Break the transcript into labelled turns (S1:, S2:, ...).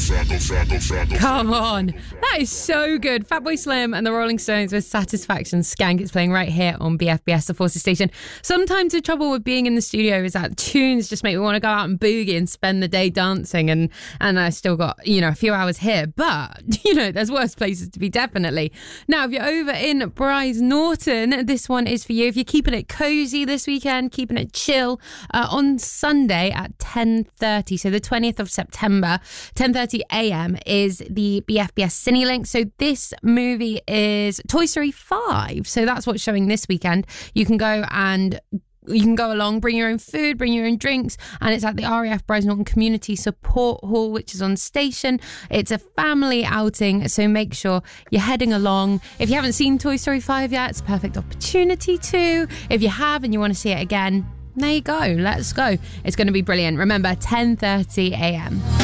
S1: Come on. That is so good. Fatboy Slim and the Rolling Stones with Satisfaction. Skank. It's playing right here on BFBS, the Forces station. Sometimes the trouble with being in the studio is that tunes just make me want to go out and boogie and spend the day dancing. And I still got, a few hours here. But, there's worse places to be, definitely. Now, if you're over in Brize Norton, this one is for you. If you're keeping it cozy this weekend, keeping it chill, on Sunday at 10:30, so the 20th of September, 10:30 a.m. is the BFBS CineLink. So this movie is Toy Story 5. So that's what's showing this weekend. You can go along, bring your own food, bring your own drinks, and it's at the RAF Brize Norton Community Support Hall, which is on station. It's a family outing, so make sure you're heading along. If you haven't seen Toy Story 5 yet, it's a perfect opportunity to. If you have and you want to see it again, there you go. Let's go. It's going to be brilliant. Remember, 10:30 a.m.